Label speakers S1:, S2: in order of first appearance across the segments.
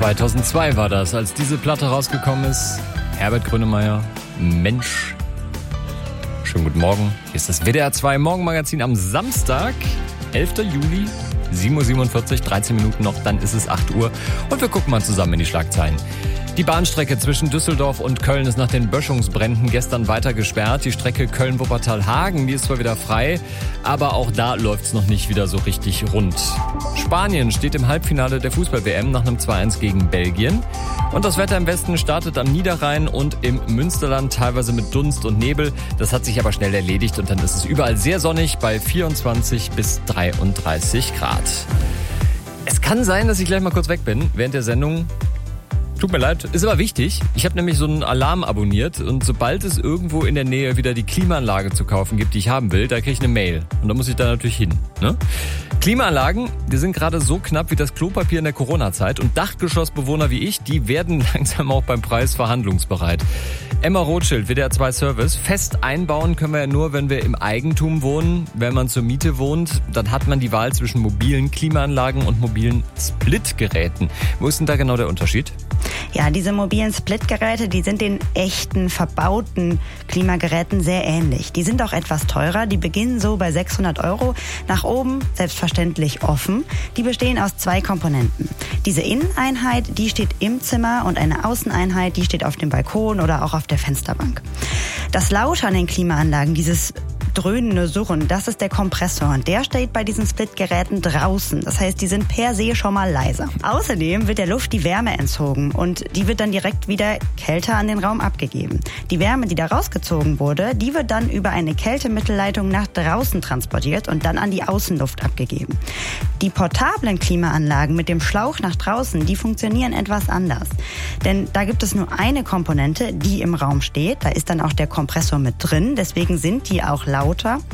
S1: 2002 war das, als diese Platte rausgekommen ist. Herbert Grönemeyer, Mensch. Schönen guten Morgen. Hier ist das WDR 2 Morgenmagazin am Samstag, 11. Juli, 7.47 Uhr, 13 Minuten noch, dann ist es 8 Uhr. Und wir gucken mal zusammen in die Schlagzeilen. Die Bahnstrecke zwischen Düsseldorf und Köln ist nach den Böschungsbränden gestern weiter gesperrt. Die Strecke Köln-Wuppertal-Hagen, die ist zwar wieder frei, aber auch da läuft's noch nicht wieder so richtig rund. Spanien steht im Halbfinale der Fußball-WM nach einem 2-1 gegen Belgien. Und das Wetter im Westen startet am Niederrhein und im Münsterland teilweise mit Dunst und Nebel. Das hat sich aber schnell erledigt und dann ist es überall sehr sonnig bei 24 bis 33 Grad. Es kann sein, dass ich gleich mal kurz weg bin während der Sendung. Tut mir leid, ist aber wichtig. Ich habe nämlich so einen Alarm abonniert und sobald es irgendwo in der Nähe wieder die Klimaanlage zu kaufen gibt, die ich haben will, da kriege ich eine Mail. Und da muss ich da natürlich hin. Ne? Klimaanlagen, die sind gerade so knapp wie das Klopapier in der Corona-Zeit und Dachgeschossbewohner wie ich, die werden langsam auch beim Preis verhandlungsbereit. Emma Rothschild, WDR 2 Service. Fest einbauen können wir ja nur, wenn wir im Eigentum wohnen. Wenn man zur Miete wohnt, dann hat man die Wahl zwischen mobilen Klimaanlagen und mobilen Splitgeräten. Wo ist denn da genau der Unterschied?
S2: Ja, diese mobilen Splitgeräte, die sind den echten, verbauten Klimageräten sehr ähnlich. Die sind auch etwas teurer, die beginnen so bei 600 €. Nach oben selbstverständlich offen. Die bestehen aus 2 Komponenten. Diese Inneneinheit, die steht im Zimmer und eine Außeneinheit, die steht auf dem Balkon oder auch auf der Fensterbank. Das Laute an den Klimaanlagen, dieses dröhnende Surren, das ist der Kompressor und der steht bei diesen Splitgeräten draußen. Das heißt, die sind per se schon mal leiser. Außerdem wird der Luft die Wärme entzogen und die wird dann direkt wieder kälter an den Raum abgegeben. Die Wärme, die da rausgezogen wurde, die wird dann über eine Kältemittelleitung nach draußen transportiert und dann an die Außenluft abgegeben. Die portablen Klimaanlagen mit dem Schlauch nach draußen, die funktionieren etwas anders. Denn da gibt es nur eine Komponente, die im Raum steht. Da ist dann auch der Kompressor mit drin, deswegen sind die auch lauter.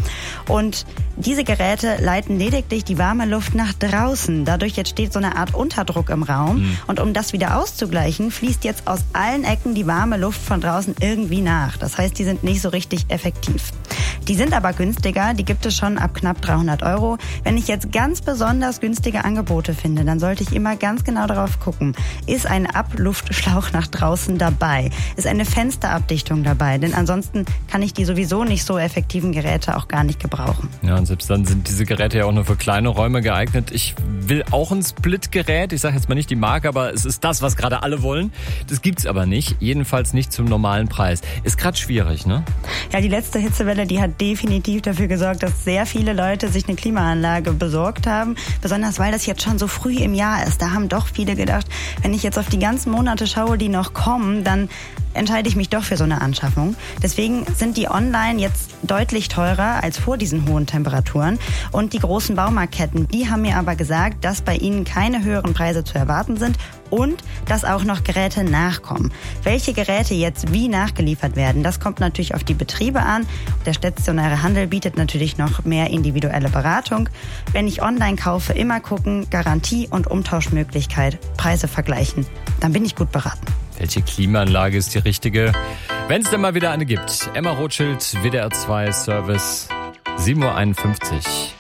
S2: Und diese Geräte leiten lediglich die warme Luft nach draußen. Dadurch entsteht so eine Art Unterdruck im Raum. Und um das wieder auszugleichen, fließt jetzt aus allen Ecken die warme Luft von draußen irgendwie nach. Das heißt, die sind nicht so richtig effektiv. Die sind aber günstiger, die gibt es schon ab knapp 300 €. Wenn ich jetzt ganz besonders günstige Angebote finde, dann sollte ich immer ganz genau darauf gucken. Ist ein Abluftschlauch nach draußen dabei? Ist eine Fensterabdichtung dabei? Denn ansonsten kann ich die sowieso nicht so effektiven Geräte auch gar nicht gebrauchen.
S1: Ja, und selbst dann sind diese Geräte ja auch nur für kleine Räume geeignet. Ich will auch ein Splitgerät. Ich sage jetzt mal nicht die Marke, aber es ist das, was gerade alle wollen. Das gibt's aber nicht. Jedenfalls nicht zum normalen Preis. Ist gerade schwierig, ne?
S2: Ja, die letzte Hitzewelle, die hat definitiv dafür gesorgt, dass sehr viele Leute sich eine Klimaanlage besorgt haben. Besonders, weil das jetzt schon so früh im Jahr ist. Da haben doch viele gedacht, wenn ich jetzt auf die ganzen Monate schaue, die noch kommen, dann entscheide ich mich doch für so eine Anschaffung. Deswegen sind die online jetzt deutlich teurer als vor diesen hohen Temperaturen. Und die großen Baumarktketten, die haben mir aber gesagt, dass bei ihnen keine höheren Preise zu erwarten sind und dass auch noch Geräte nachkommen. Welche Geräte jetzt wie nachgeliefert werden, das kommt natürlich auf die Betriebe an. Der stationäre Handel bietet natürlich noch mehr individuelle Beratung. Wenn ich online kaufe, immer gucken, Garantie und Umtauschmöglichkeit, Preise vergleichen. Dann bin ich gut beraten.
S1: Welche Klimaanlage ist die richtige? Wenn es denn mal wieder eine gibt. Emma Rothschild, WDR 2 Service, 7.51 Uhr.